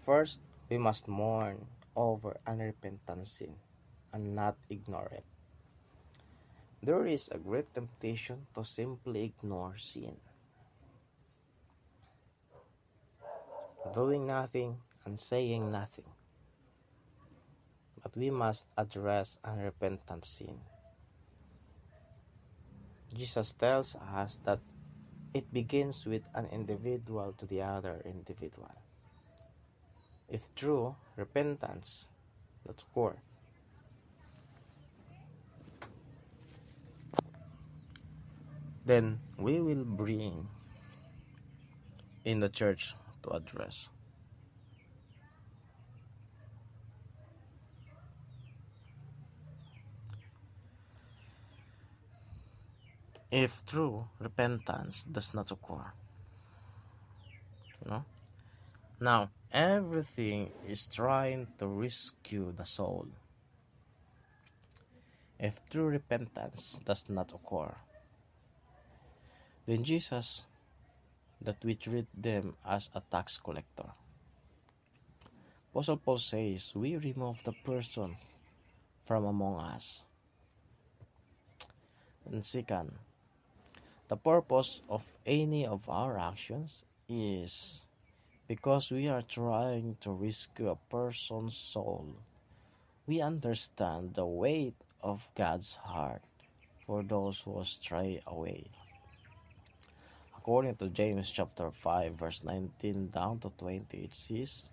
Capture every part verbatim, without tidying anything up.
First, we must mourn over unrepentant sin and not ignore it. There is a great temptation to simply ignore sin, doing nothing and saying nothing. But we must address unrepentant sin. Jesus tells us that it begins with an individual to the other individual. If true repentance does occur, then we will bring in the church to address. If true repentance does not occur, no? Now, everything is trying to rescue the soul. If true repentance does not occur, then Jesus that we treat them as a tax collector. Apostle Paul says, we remove the person from among us. And second, the purpose of any of our actions is because we are trying to rescue a person's soul. We understand the weight of God's heart for those who stray away. According to James chapter five verse nineteen down to twenty, it says,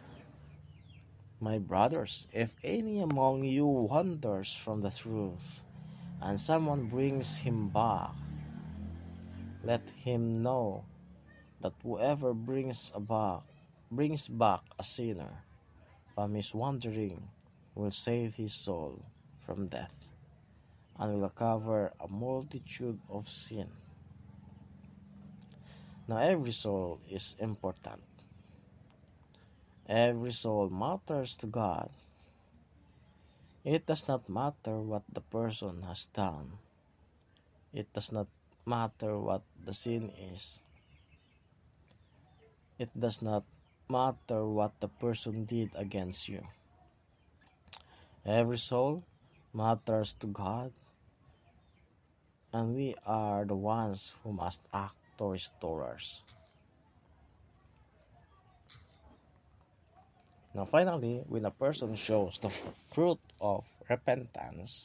my brothers, if any among you wanders from the truth, and someone brings him back, let him know that whoever brings back, brings back a sinner from his wandering will save his soul from death, and will cover a multitude of sin. Now every soul is important. Every soul matters to God. It does not matter what the person has done. It does not matter what the sin is. It does not matter what the person did against you. Every soul matters to God, and we are the ones who must act to restore us. Now finally, when a person shows the fruit of repentance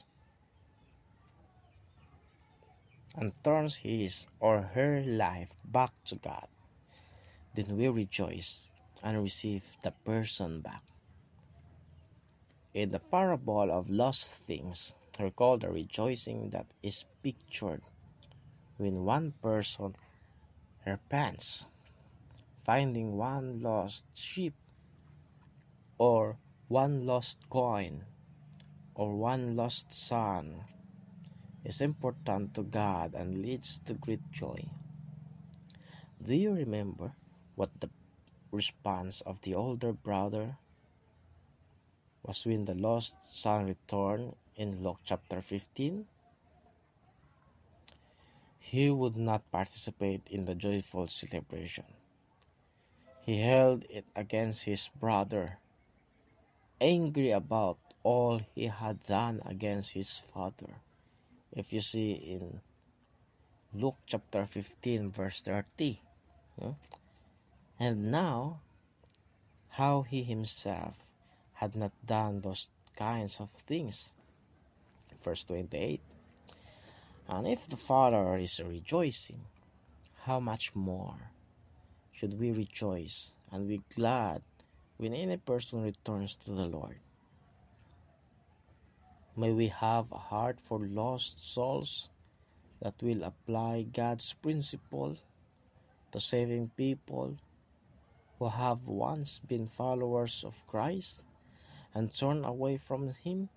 and turns his or her life back to God, then we rejoice and receive the person back. In the parable of lost things, recall the rejoicing that is pictured when one person repents, finding one lost sheep, or one lost coin, or one lost son, is important to God and leads to great joy. Do you remember what the response of the older brother was when the lost son returned in Luke chapter fifteen? He would not participate in the joyful celebration. He held it against his brother, angry about all he had done against his father. If you see in Luke chapter fifteen verse thirty. And now, how he himself had not done those kinds of things. Verse twenty-eight. And if the Father is rejoicing, how much more should we rejoice and be glad when any person returns to the Lord? May we have a heart for lost souls that will apply God's principle to saving people who have once been followers of Christ and turned away from Him.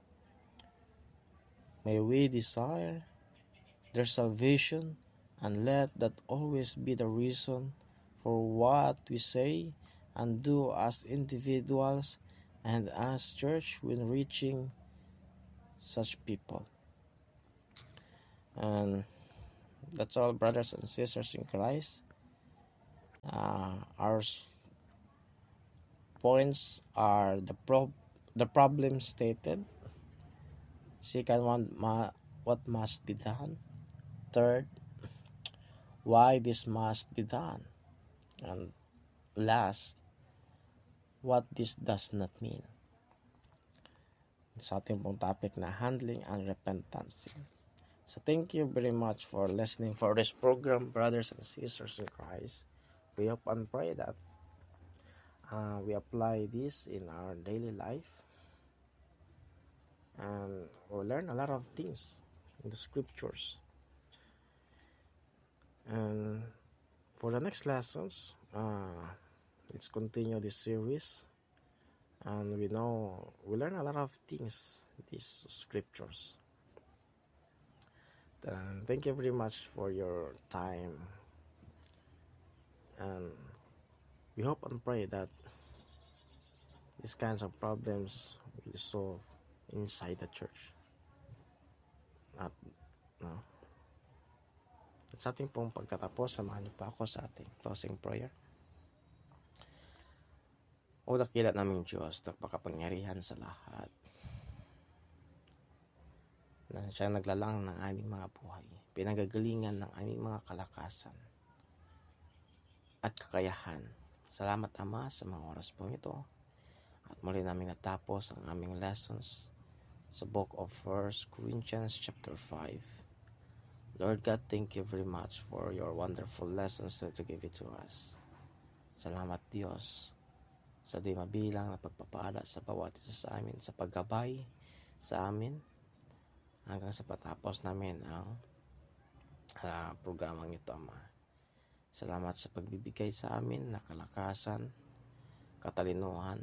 May we desire their salvation and let that always be the reason for what we say and do as individuals and as church when reaching such people. And that's all, brothers and sisters in Christ. Uh, our points are the pro the problem stated. Second one, ma what must be done. Third, why this must be done. And last, what this does not mean. Sa ating pong topic na handling unrepentant sin. So thank you very much for listening for this program, brothers and sisters in Christ. We hope and pray that uh, we apply this in our daily life, and we'll learn a lot of things in the scriptures. And for the next lessons, uh, let's continue this series, and we know we learn a lot of things in these scriptures. And thank you very much for your time, and we hope and pray that these kinds of problems will solve inside the church. At no. At sa ating pong pagkatapos, samahan niyo pa ako sa ating closing prayer. O dakila naming Diyos, nagpakapangyarihan sa lahat, na siya naglalang ng aming mga buhay, pinagagalingan ng aming mga kalakasan at kakayahan. Salamat Ama sa mga oras pong ito, at muli namin natapos ang aming lessons sa book of First Corinthians chapter five. Lord God, thank you very much for your wonderful lessons that you give it to us. Salamat Diyos sa di mabilang na pagpapala sa bawat isa sa amin, sa paggabay sa amin, hanggang sa patapos namin ang uh, programang ito, Ama. Salamat sa pagbibigay sa amin na kalakasan, katalinuhan,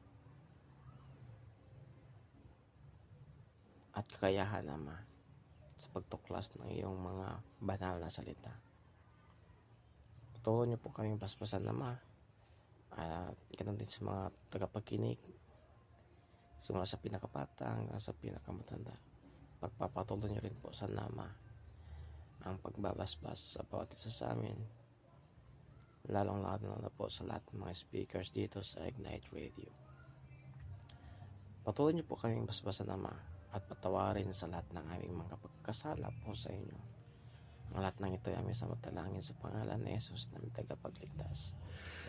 at kakayahan, Ama, sa pagtuklas ng iyong mga banal na salita. Patuloy niyo po kaming basbasan, Ama, at ganoon din sa mga tagapakinig, simula sa pinakabata hanggang sa pinakamatanda. Pagpapatuloy niyo rin po sa nama ang pagbabasbas sa bawat isa sa amin, lalong lalo na po sa lahat ng mga speakers dito sa Ignite Radio. Patuloy niyo po kaming basbasan, Ama, at patawarin sa lahat ng aming mga pagkasala po sa inyo. Ang lahat ng ito ay aming samatalangin sa pangalan ni Jesus na aming tagapagligtas.